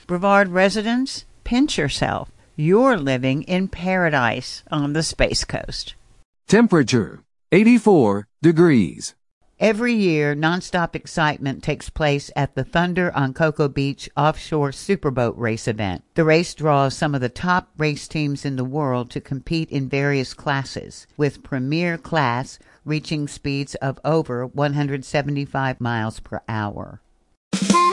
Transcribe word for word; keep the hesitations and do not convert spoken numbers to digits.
Brevard residents, pinch yourself. You're living in paradise on the Space Coast. Temperature, eighty-four degrees. Every year, nonstop excitement takes place at the Thunder on Cocoa Beach offshore superboat race event. The race draws some of the top race teams in the world to compete in various classes, with Premier Class reaching speeds of over one hundred seventy-five miles per hour.